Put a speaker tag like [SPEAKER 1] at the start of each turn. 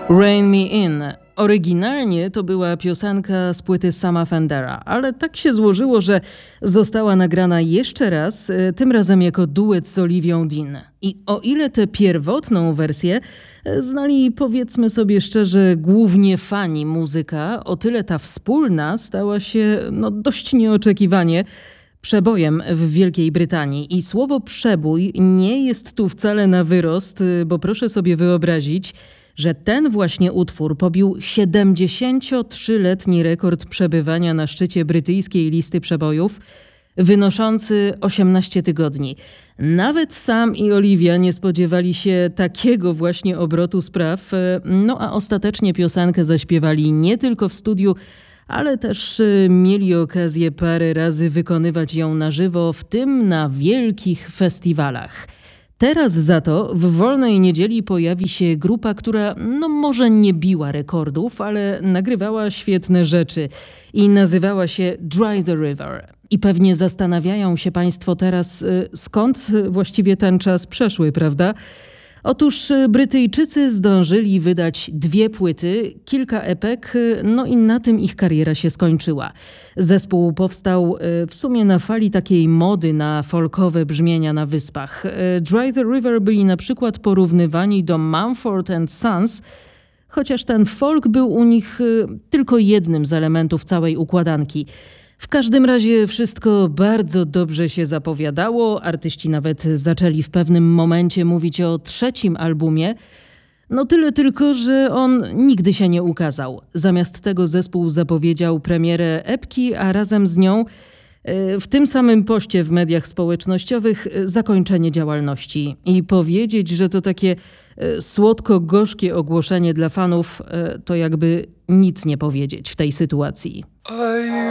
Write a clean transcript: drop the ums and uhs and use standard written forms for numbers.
[SPEAKER 1] Rein Me In. Oryginalnie to była piosenka z płyty Sama Fendera, ale tak się złożyło, że została nagrana jeszcze raz, tym razem jako duet z Olivią Dean. I o ile tę pierwotną wersję znali, powiedzmy sobie szczerze, głównie fani muzyka, o tyle ta wspólna stała się dość nieoczekiwanie przebojem w Wielkiej Brytanii. I słowo przebój nie jest tu wcale na wyrost, bo proszę sobie wyobrazić, że ten właśnie utwór pobił 73-letni rekord przebywania na szczycie brytyjskiej listy przebojów, wynoszący 18 tygodni. Nawet Sam i Olivia nie spodziewali się takiego właśnie obrotu spraw, a ostatecznie piosenkę zaśpiewali nie tylko w studiu, ale też mieli okazję parę razy wykonywać ją na żywo, w tym na wielkich festiwalach. Teraz za to w wolnej niedzieli pojawi się grupa, która może nie biła rekordów, ale nagrywała świetne rzeczy i nazywała się Dry the River. I pewnie zastanawiają się Państwo teraz, skąd właściwie ten czas przeszły, prawda? Otóż Brytyjczycy zdążyli wydać 2 płyty, kilka epek, i na tym ich kariera się skończyła. Zespół powstał w sumie na fali takiej mody na folkowe brzmienia na wyspach. Dry the River byli na przykład porównywani do Mumford & Sons, chociaż ten folk był u nich tylko jednym z elementów całej układanki. W każdym razie wszystko bardzo dobrze się zapowiadało. Artyści nawet zaczęli w pewnym momencie mówić o 3. albumie. Tyle tylko, że on nigdy się nie ukazał. Zamiast tego zespół zapowiedział premierę epki, a razem z nią w tym samym poście w mediach społecznościowych zakończenie działalności. I powiedzieć, że to takie słodko-gorzkie ogłoszenie dla fanów, to jakby nic nie powiedzieć w tej sytuacji.